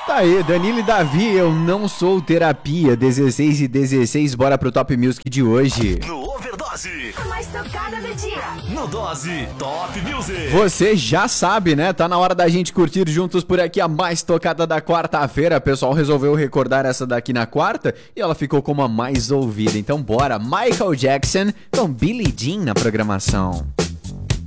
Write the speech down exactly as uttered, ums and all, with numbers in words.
Tá aí, Danilo e Davi, eu não sou terapia, dezesseis e dezesseis, bora pro Top Music de hoje. No Overdose, a mais tocada do dia. No Dose, Top Music. Você já sabe, né? Tá na hora da gente curtir juntos por aqui a mais tocada da quarta-feira. O pessoal resolveu recordar essa daqui na quarta e ela ficou como a mais ouvida. Então bora, Michael Jackson com Billie Jean na programação.